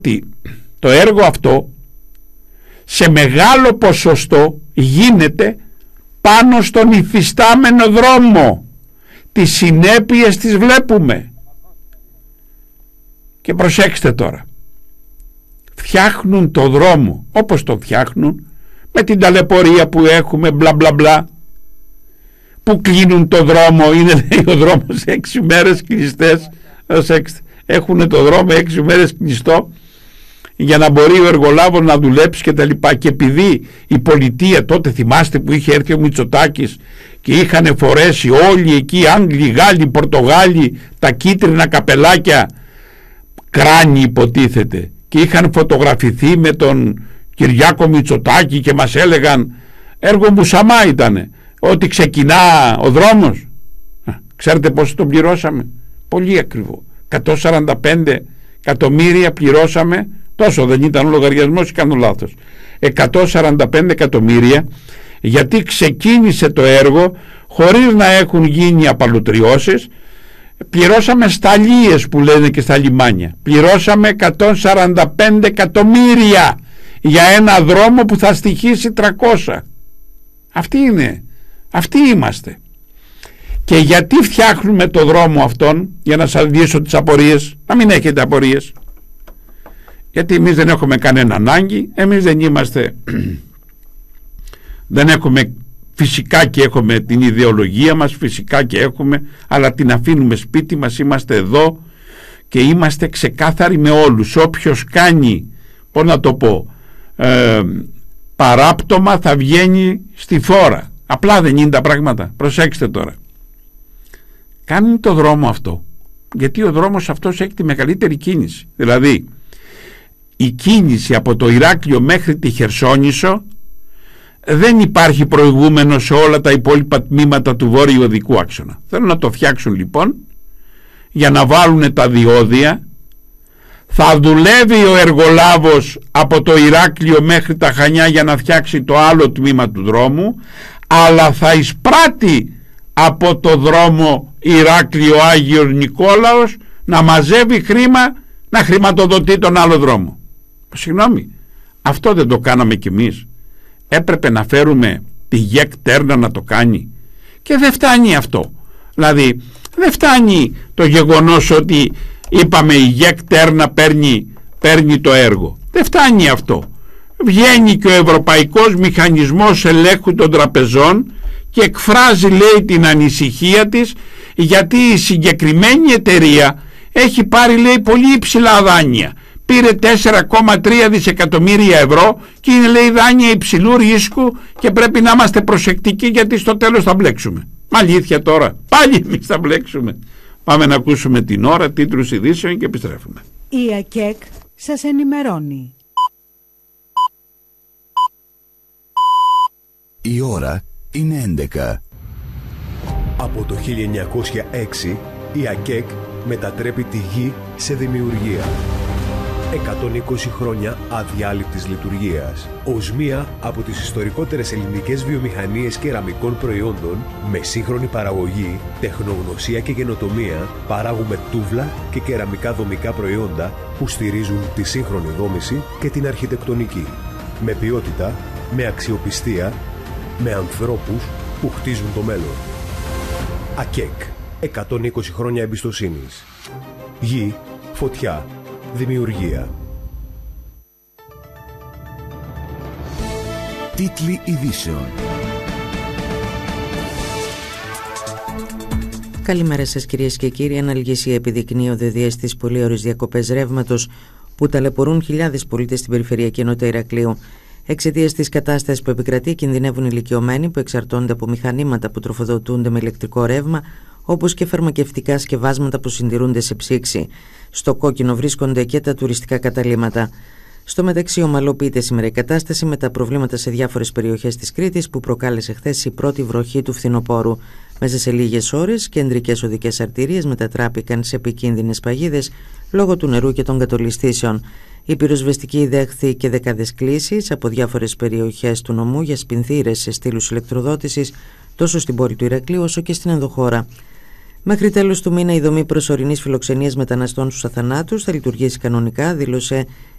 ότι το έργο αυτό σε μεγάλο ποσοστό γίνεται πάνω στον υφιστάμενο δρόμο. Τις συνέπειες τις βλέπουμε. Και προσέξτε τώρα, φτιάχνουν το δρόμο όπως το φτιάχνουν, με την ταλαιπωρία που έχουμε, μπλα μπλα μπλα, που κλείνουν το δρόμο. Είναι, λέει, ο δρόμος 6 μέρες κλειστές. Έχουν το δρόμο 6 μέρες κλειστό για να μπορεί ο εργολάβος να δουλέψει και τα λοιπά. Και επειδή η πολιτεία, τότε θυμάστε που είχε έρθει ο Μητσοτάκης και είχαν φορέσει όλοι εκεί, Άγγλοι, Γάλλοι, Πορτογάλοι, τα κίτρινα καπελάκια, κράνη υποτίθεται, και είχαν φωτογραφηθεί με τον Κυριάκο Μητσοτάκη και μας έλεγαν, έργο Μουσαμά ήτανε, ότι ξεκινά ο δρόμος. Ξέρετε πόσο τον πληρώσαμε? Πολύ ακριβό, 145 εκατομμύρια πληρώσαμε. Τόσο δεν ήταν ο λογαριασμός ή κάνω λάθος? 145 εκατομμύρια, γιατί ξεκίνησε το έργο χωρίς να έχουν γίνει απαλωτριώσεις. Πληρώσαμε σταλίες που λένε και στα λιμάνια. Πληρώσαμε 145 εκατομμύρια για ένα δρόμο που θα στοιχήσει 300. Αυτοί είναι. Αυτοί είμαστε. Και γιατί φτιάχνουμε το δρόμο αυτόν? Για να σας λύσω τις απορίες. Να μην έχετε απορίες. Γιατί εμείς δεν έχουμε κανένα ανάγκη. Εμείς δεν είμαστε δεν έχουμε, φυσικά και έχουμε την ιδεολογία μας, φυσικά και έχουμε, αλλά την αφήνουμε σπίτι μας. Είμαστε εδώ και είμαστε ξεκάθαροι με όλους. Όποιος κάνει, πώς να το πω, παράπτωμα θα βγαίνει στη φόρα. Απλά δεν είναι τα πράγματα. Προσέξτε τώρα. Κάνουν το δρόμο αυτό γιατί ο δρόμος αυτός έχει τη μεγαλύτερη κίνηση. Δηλαδή η κίνηση από το Ηράκλειο μέχρι τη Χερσόνησο δεν υπάρχει προηγούμενο σε όλα τα υπόλοιπα τμήματα του βόρειου οδικού άξονα. Θέλουν να το φτιάξουν λοιπόν για να βάλουν τα διόδια. Θα δουλεύει ο εργολάβος από το Ηράκλειο μέχρι τα Χανιά για να φτιάξει το άλλο τμήμα του δρόμου, αλλά θα εισπράττει από το δρόμο Ηράκλειο Άγιος Νικόλαος να μαζεύει χρήμα να χρηματοδοτεί τον άλλο δρόμο. Συγγνώμη, αυτό δεν το κάναμε κι εμείς? Έπρεπε να φέρουμε τη ΓΕΚ Τέρνα να το κάνει? Και δεν φτάνει αυτό. Δηλαδή δεν φτάνει το γεγονός ότι είπαμε η ΓΕΚ Τέρνα παίρνει το έργο. Δεν φτάνει αυτό. Βγαίνει και ο Ευρωπαϊκός Μηχανισμός Ελέγχου των Τραπεζών και εκφράζει, λέει, την ανησυχία της, γιατί η συγκεκριμένη εταιρεία έχει πάρει, λέει, πολύ υψηλά δάνεια. Πήρε 4,3 δισεκατομμύρια ευρώ και είναι, λέει, δάνεια υψηλού ρίσκου και πρέπει να είμαστε προσεκτικοί γιατί στο τέλος θα μπλέξουμε. Μα αλήθεια τώρα? Πάλι εμείς θα μπλέξουμε. Πάμε να ακούσουμε την ώρα, τίτλους ειδήσεων και επιστρέφουμε. Η ΑΚΕΚ σας ενημερώνει. Η ώρα είναι 11. Από το 1906 η ΑΚΕΚ μετατρέπει τη γη σε δημιουργία. 120 χρόνια αδιάλειπτης λειτουργίας. Ως μία από τις ιστορικότερες ελληνικές βιομηχανίες κεραμικών προϊόντων, με σύγχρονη παραγωγή, τεχνογνωσία και καινοτομία, παράγουμε τούβλα και κεραμικά δομικά προϊόντα που στηρίζουν τη σύγχρονη δόμηση και την αρχιτεκτονική. Με ποιότητα, με αξιοπιστία, με ανθρώπους που χτίζουν το μέλλον. ΑΚΕΚ. 120 χρόνια εμπιστοσύνης. Γη, φωτιά, δημιουργία. Τίτλοι ειδήσεων. Καλημέρα σας κυρίες και κύριοι. Αναλγησία επιδεικνύει οδηγίες στις πολύωρες διακοπές ρεύματος που ταλαιπωρούν χιλιάδες πολίτες στην περιφερειακή ενότητα Ηρακλείου. Εξαιτίας της κατάστασης που επικρατεί, κινδυνεύουν ηλικιωμένοι που εξαρτώνται από μηχανήματα που τροφοδοτούνται με ηλεκτρικό ρεύμα, όπως και φαρμακευτικά σκευάσματα που συντηρούνται σε ψήξη. Στο κόκκινο βρίσκονται και τα τουριστικά καταλύματα. Στο μεταξύ, ομαλοποιείται σήμερα η κατάσταση με τα προβλήματα σε διάφορες περιοχές της Κρήτης που προκάλεσε χθες η πρώτη βροχή του φθινοπόρου. Μέσα σε λίγες ώρες, κεντρικές οδικές αρτηρίες μετατράπηκαν σε επικίνδυνες παγίδες λόγω του νερού και των κατολιστήσεων. Η πυροσβεστική δέχθηκε δεκάδες κλήσεις από διάφορες περιοχές του νομού για σπινθήρες σε στήλους ηλεκτροδότησης τόσο στην πόλη του Ηρακλείου όσο και στην ενδοχώρα. Μέχρι τέλος του μήνα η δομή προσωρινής φιλοξενίας μεταναστών στους αθανάτους θα λειτουργήσει κανονικά, δήλωσε